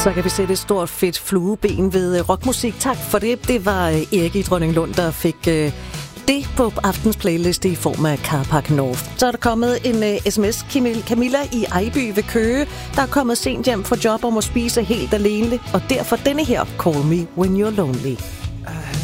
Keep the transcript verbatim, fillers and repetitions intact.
Så kan vi sætte et stort fedt flueben ved rockmusik. Tak for det. Det var Erik i Dronninglund, der fik øh, det på aftens playliste i form af Carpark North. Så er der kommet en øh, sms. Camilla i Ejby ved Køge, der er kommet sent hjem fra job og må spise helt alene. Og derfor denne her, Call Me When You're Lonely.